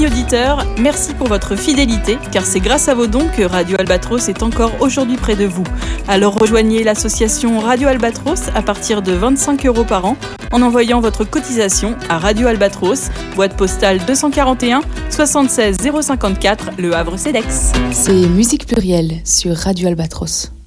Amis auditeurs, merci pour votre fidélité, car c'est grâce à vos dons que Radio Albatros est encore aujourd'hui près de vous. Alors rejoignez l'association Radio Albatros à partir de 25 € par an en envoyant votre cotisation à Radio Albatros, boîte postale 241 76 054, Le Havre-Cedex. C'est Musique Plurielle sur Radio Albatros.